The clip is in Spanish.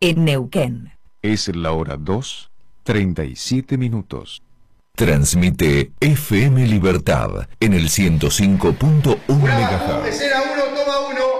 en Neuquén. Es la hora 2:37. Transmite FM Libertad en el 105.1 MHz.